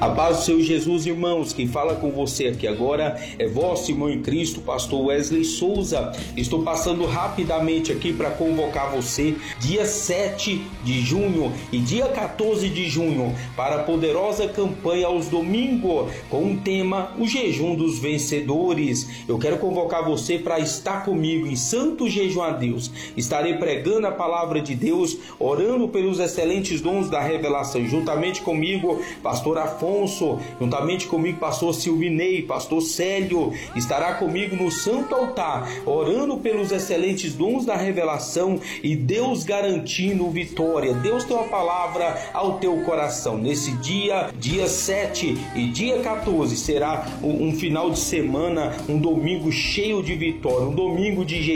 A paz do Senhor Jesus, irmãos. Quem fala com você aqui agora é vosso irmão em Cristo, pastor Wesley Souza. Estou passando rapidamente aqui para convocar você dia 7 de junho e dia 14 de junho para a poderosa campanha aos domingos com o tema O Jejum dos Vencedores. Eu quero convocar você para estar comigo em santo jejum a Deus. Estarei pregando a palavra de Deus, orando pelos excelentes dons da revelação, juntamente comigo, pastor Afonso, juntamente comigo, pastor Silvinei, pastor Célio, estará comigo no santo altar, orando pelos excelentes dons da revelação e Deus garantindo vitória. Deus tem uma palavra ao teu coração. Nesse dia 7 e dia 14, será um final de semana, um domingo cheio de vitória, um domingo de jejum.